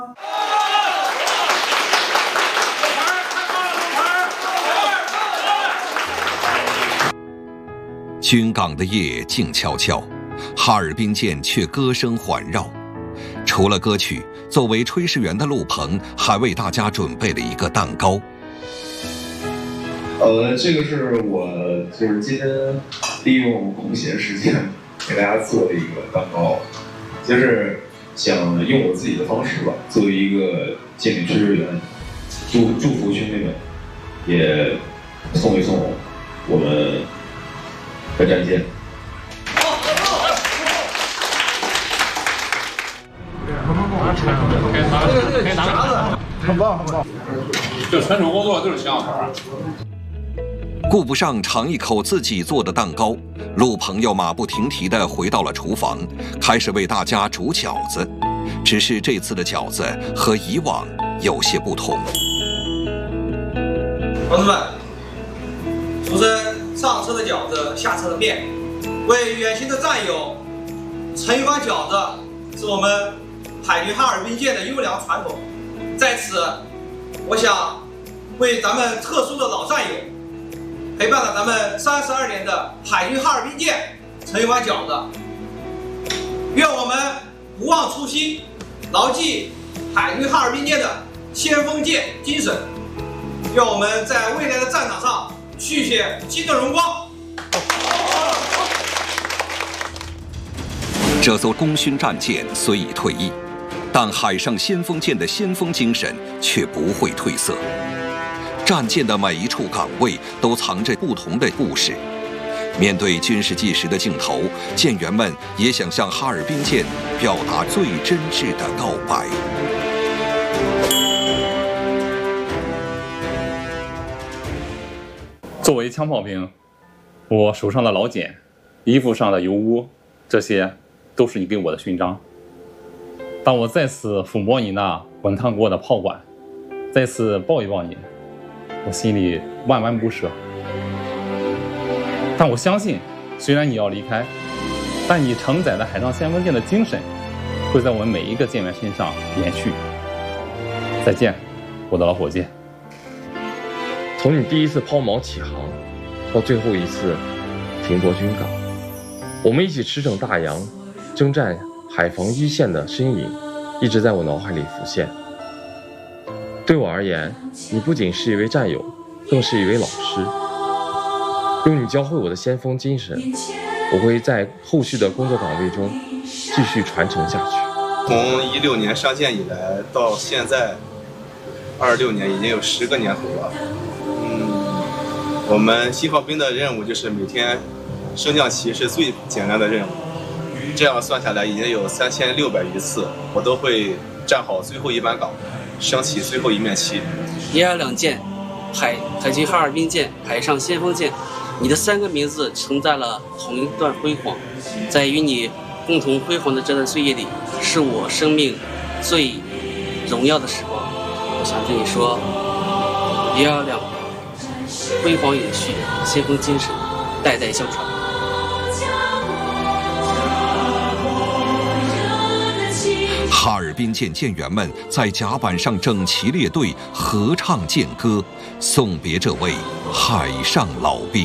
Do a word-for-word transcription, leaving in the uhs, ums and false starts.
军港的夜静悄悄，哈尔滨舰却歌声环绕。除了歌曲，作为炊事员的陆鹏还为大家准备了一个蛋糕。 呃，这个是我就是今天利用空闲时间给大家做的一个蛋糕，就是想用我自己的方式吧，作为一个舰里炊事员，祝祝福兄弟们，也送一送我们的战舰。 很棒，很棒！ 这全手工作就是想法。 顾不上尝一口自己做的蛋糕，陆鹏又马不停蹄地回到了厨房，开始为大家煮饺子。只是这次的饺子和以往有些不同。 同志们，出生上车的饺子，下车的面，为远行的战友盛一碗饺子，是我们海军哈尔滨舰的优良传统。在此，我想为咱们特殊的老战友，陪伴了咱们三十二年的海军哈尔滨舰盛一碗饺子。愿我们不忘初心，牢记海军哈尔滨舰的先锋舰精神。愿我们在未来的战场上续写新的荣光。 这艘功勋战舰虽已退役，但海上先锋舰的先锋精神却不会褪色。战舰的每一处岗位都藏着不同的故事。面对军事纪实的镜头，舰员们也想向哈尔滨舰表达最真挚的告白。 作为枪炮兵，我手上的老茧，衣服上的油污，这些都是你给我的勋章。当我再次抚摸你那滚烫过的炮管，再次抱一抱你，我心里万万不舍。但我相信，虽然你要离开，但你承载的海上先锋舰的精神，会在我们每一个舰员身上延续。再见，我的老火箭。 从你第一次抛锚起航，到最后一次停泊军港，我们一起驰骋大洋，征战海防一线的身影，一直在我脑海里浮现。对我而言，你不仅是一位战友，更是一位老师。用你教会我的先锋精神，我会在后续的工作岗位中继续传承下去。 从一六年上舰以来到现在二六年，已经有十个年头了。嗯，我们信号兵的任务就是每天升降旗是最简单的任务，这样算下来已经有三千六百余次，我都会站好最后一班岗，升起最后一面旗。 一二两舰，海海军哈尔滨舰，海上先锋舰。你的三个名字承载了同一段辉煌，在与你共同辉煌的这段岁月里，是我生命最荣耀的时光。我想对你说，一二两，辉煌永续，先锋精神代代相传。 哈尔滨舰舰员们在甲板上整齐列队，合唱舰歌，送别这位海上老兵。